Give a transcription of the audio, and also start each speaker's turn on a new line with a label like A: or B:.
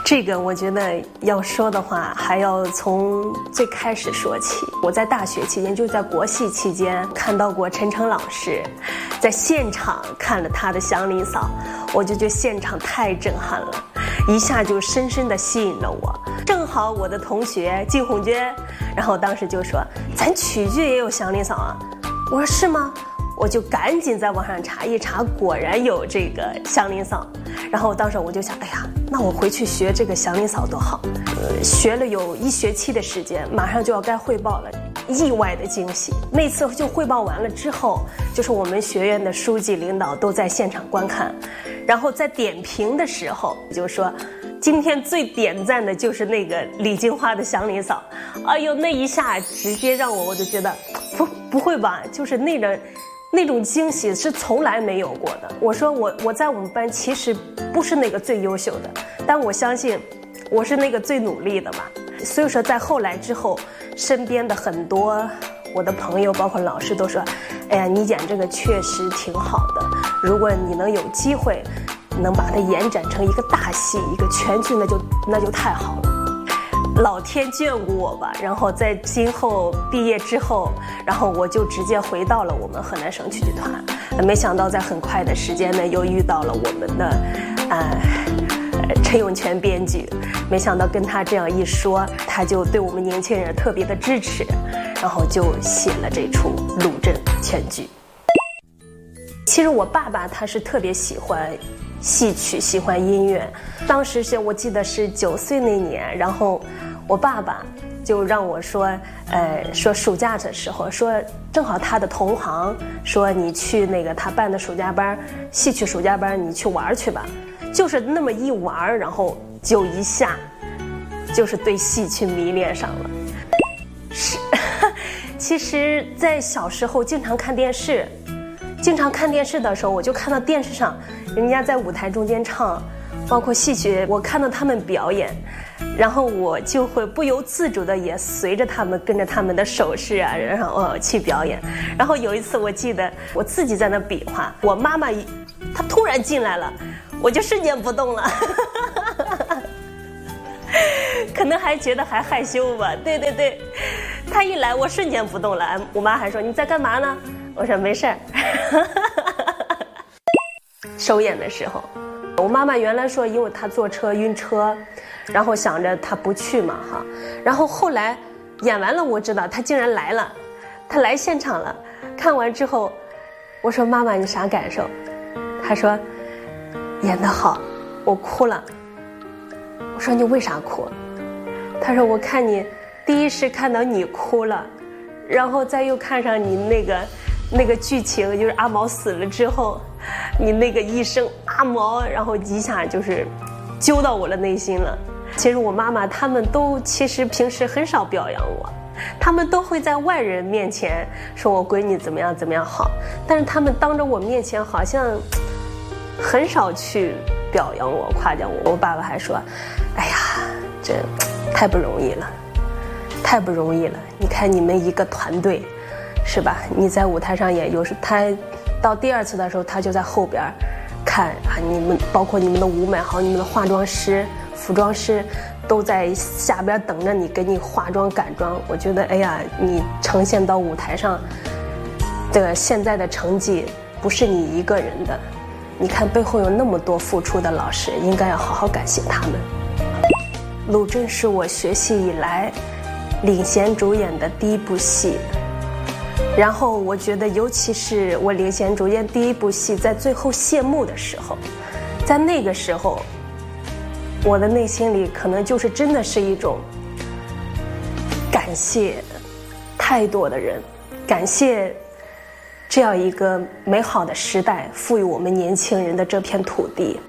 A: 这个我觉得要说的话，还要从最开始说起。我在大学期间，就是在国戏期间，看到过陈诚老师，在现场看了他的《祥林嫂》，我就觉得现场太震撼了，一下就深深地吸引了我。正好我的同学金红娟，然后当时就说：“咱曲剧也有《祥林嫂》啊。”我说：“是吗？”我就赶紧在网上查一查，果然有这个祥林嫂。然后当时我就想，哎呀，那我回去学这个祥林嫂多好。学了有1学期的时间，马上就要该汇报了，意外的惊喜。那次就汇报完了之后，就是我们学院的书记领导都在现场观看，然后在点评的时候就说，今天最点赞的就是那个李金花的祥林嫂。哎呦，那一下直接让我就觉得，不会吧，就是那种惊喜是从来没有过的。我说我在我们班其实不是那个最优秀的，但我相信我是那个最努力的嘛。所以说在后来之后，身边的很多我的朋友包括老师都说，哎呀，你演这个确实挺好的，如果你能有机会能把它延展成一个大戏一个全剧，那就太好了。老天眷顾我吧，然后在今后毕业之后，然后我就直接回到了我们河南省曲剧团。没想到在很快的时间内又遇到了我们的陈永泉编剧，没想到跟他这样一说，他就对我们年轻人特别的支持，然后就写了这出《鲁镇全剧》。其实我爸爸他是特别喜欢戏曲，喜欢音乐。当时我记得是9岁那年，然后我爸爸就让我说暑假的时候，说正好他的同行说你去那个他办的暑假班，戏曲暑假班，你去玩去吧。就是那么一玩，然后就一下就是对戏曲迷恋上了。是，其实在小时候经常看电视的时候，我就看到电视上人家在舞台中间唱，包括戏曲，我看到他们表演，然后我就会不由自主的也随着他们，跟着他们的手势啊，然后去表演。然后有一次我记得我自己在那比划，我妈妈她突然进来了，我就瞬间不动了。可能还觉得还害羞吧，对，她一来我瞬间不动了，我妈还说你在干嘛呢？我说没事儿。首演的时候，我妈妈原来说因为她坐车晕车，然后想着她不去嘛哈，然后后来演完了，我知道她竟然来了，她来现场了。看完之后，我说妈妈你啥感受？她说演得好，我哭了。我说你为啥哭？她说我看你第一是看到你哭了，然后再又看上你那个剧情，就是阿毛死了之后，你那个一声阿毛，然后一下就是揪到我的内心了。其实我妈妈他们都其实平时很少表扬我，他们都会在外人面前说我闺女怎么样怎么样好，但是他们当着我面前好像很少去表扬我夸奖我。我爸爸还说，哎呀，这太不容易了，太不容易了，你看你们一个团队是吧？你在舞台上演，有时他到第2次的时候，他就在后边看啊，你们包括你们的舞美好，你们的化妆师、服装师都在下边等着你，给你化妆赶妆。我觉得，哎呀，你呈现到舞台上的现在的成绩不是你一个人的，你看背后有那么多付出的老师，应该要好好感谢他们。鲁镇是我学戏以来领衔主演的第1部戏。然后我觉得，尤其是我领衔主演第1部戏在最后谢幕的时候，在那个时候，我的内心里可能就是真的是一种感谢太多的人，感谢这样一个美好的时代赋予我们年轻人的这片土地。